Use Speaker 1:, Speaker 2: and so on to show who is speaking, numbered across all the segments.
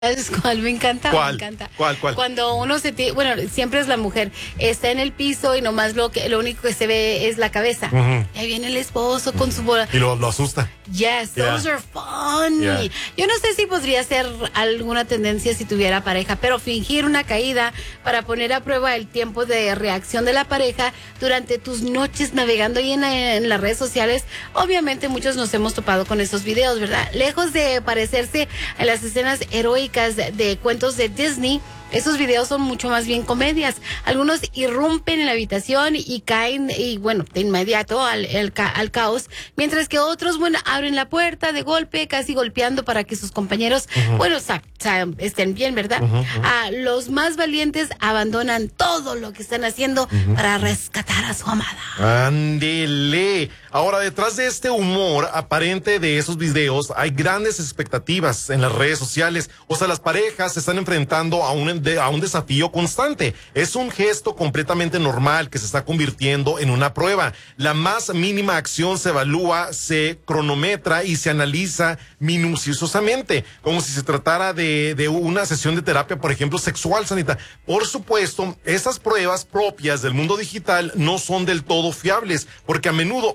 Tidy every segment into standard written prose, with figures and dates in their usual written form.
Speaker 1: ¿Sabes cuál me encanta?
Speaker 2: ¿Cuál?
Speaker 1: Me encanta.
Speaker 2: ¿Cuál?
Speaker 1: Cuando uno bueno, siempre es la mujer, está en el piso y nomás lo único que se ve es la cabeza. Y ahí viene el esposo con su bola.
Speaker 2: Y lo asusta.
Speaker 1: Yes, those are funny.
Speaker 2: Yeah.
Speaker 1: Yo no sé si podría ser alguna tendencia si tuviera pareja, pero fingir una caída para poner a prueba el tiempo de reacción de la pareja durante tus noches navegando ahí en las redes sociales. Obviamente muchos nos hemos topado con esos videos, ¿verdad? Lejos de parecerse a las escenas heroicas de cuentos de Disney, esos videos son mucho más bien comedias. Algunos irrumpen en la habitación y caen, y bueno, de inmediato al caos, mientras que otros, bueno, abren la puerta de golpe, casi golpeando para que sus compañeros, bueno, estén bien, ¿verdad? Los más valientes abandonan todo lo que están haciendo para rescatar a su amada.
Speaker 2: Ándele. Ahora, detrás de este humor aparente de esos videos, hay grandes expectativas en las redes sociales. O sea, las parejas se están enfrentando a un desafío constante. Es un gesto completamente normal que se está convirtiendo en una prueba. La más mínima acción se evalúa, se cronometra y se analiza minuciosamente, como si se tratara de una sesión de terapia, por ejemplo, sexual, Sanita. Por supuesto, esas pruebas propias del mundo digital no son del todo fiables, porque a menudo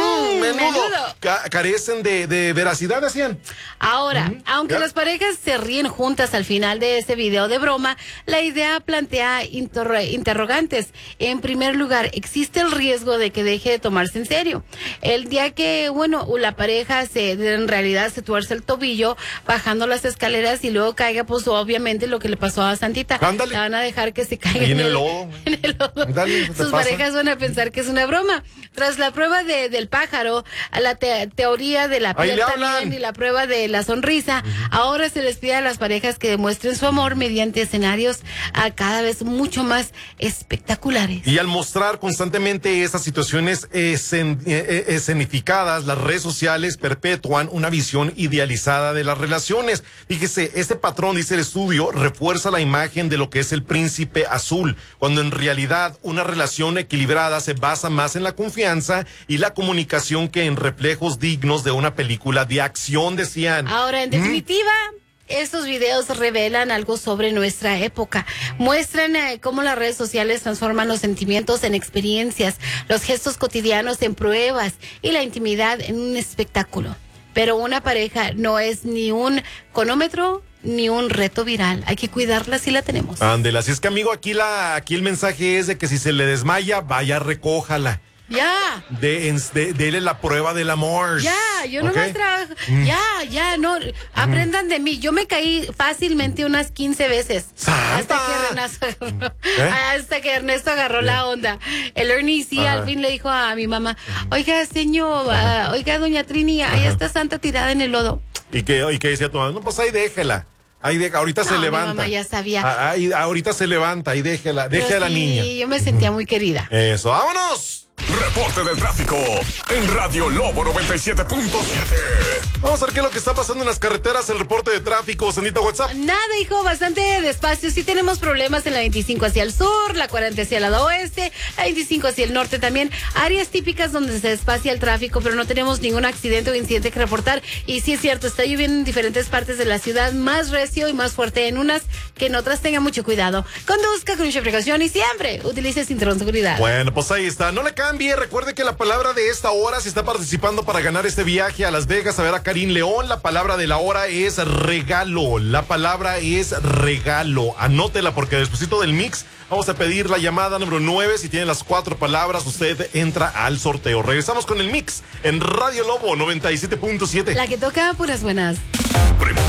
Speaker 2: carecen de veracidad, decían.
Speaker 1: Ahora, aunque las parejas se ríen juntas al final de ese video de broma, la idea plantea interrogantes. En primer lugar, ¿existe el riesgo de que deje de tomarse en serio? El día que, bueno, la pareja en realidad se tuerce el tobillo bajando las escaleras y luego caiga, pues obviamente lo que le pasó a Santita.
Speaker 2: Ándale.
Speaker 1: La van a dejar que se caiga
Speaker 2: en el lodo.
Speaker 1: En el lodo.
Speaker 2: Ándale,
Speaker 1: sus parejas van a pensar que es una broma. Tras la prueba del pájaro, a la teoría de la piel también y la prueba de la sonrisa, ahora se les pide a las parejas que demuestren su amor mediante escenarios cada vez mucho más espectaculares.
Speaker 2: Y al mostrar constantemente esas situaciones escenificadas, las redes sociales perpetúan una visión idealizada de las relaciones. Fíjese, este patrón, dice el estudio, refuerza la imagen de lo que es el príncipe azul, cuando en realidad una relación equilibrada se basa más en la confianza y la comunicación que en reflejos dignos de una película de acción, decían.
Speaker 1: Ahora, en definitiva, estos videos revelan algo sobre nuestra época. Muestran cómo las redes sociales transforman los sentimientos en experiencias, los gestos cotidianos en pruebas y la intimidad en un espectáculo. Pero una pareja no es ni un cronómetro ni un reto viral. Hay que cuidarla si la tenemos.
Speaker 2: Ándela, así es que, amigo, aquí el mensaje es de que si se le desmaya, vaya, recójala.
Speaker 1: Ya.
Speaker 2: Dele la prueba del amor.
Speaker 1: Ya, yo nomás trabajo. No. Aprendan de mí. Yo me caí fácilmente unas 15 veces.
Speaker 2: ¡Santa!
Speaker 1: Hasta que Ernesto agarró la onda. El Ernie sí, al fin le dijo a mi mamá, oiga, señor, oiga, doña Trini, ahí está Santa tirada en el lodo.
Speaker 2: ¿Y qué decía tu mamá? No, pues ahí déjela. Ahorita se levanta.
Speaker 1: Mi mamá ya sabía.
Speaker 2: Ahorita se levanta, ahí déjela. Deje a la niña.
Speaker 1: Sí, yo me sentía muy querida.
Speaker 2: Eso, vámonos.
Speaker 3: Reporte del tráfico en Radio Lobo 97.7.
Speaker 2: Vamos a ver qué es lo que está pasando en las carreteras, el reporte de tráfico, Sandita, WhatsApp.
Speaker 1: Nada, hijo, bastante despacio. Sí tenemos problemas en la 25 hacia el sur, la 40 hacia el lado oeste, la 25 hacia el norte también. Áreas típicas donde se despacia el tráfico, pero no tenemos ningún accidente o incidente que reportar. Y sí es cierto, está lloviendo en diferentes partes de la ciudad, más recio y más fuerte en unas que en otras. Tenga mucho cuidado. Conduzca con mucha precaución y siempre utilice cinturón de seguridad.
Speaker 2: Bueno, pues ahí está. No le cambie. Recuerde que la palabra de esta hora, si está participando para ganar este viaje a Las Vegas a ver a Karim León, la palabra de la hora es regalo. La palabra es regalo. Anótela porque despuesito del mix vamos a pedir la llamada número 9. Si tiene las 4 palabras, usted entra al sorteo. Regresamos con el mix en Radio Lobo 97.7.
Speaker 1: La que toca puras buenas.